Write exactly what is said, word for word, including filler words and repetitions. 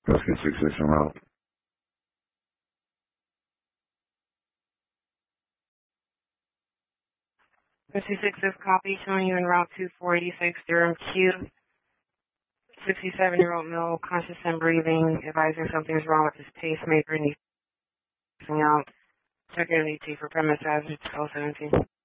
Let's get six six en route. fifty-six is copy, showing you en route two four eight six Durham Q. sixty-seven-year-old male, conscious and breathing, advising something's wrong with his pacemaker and he's out. Checking an E T for premise hazard, twelve seventeen.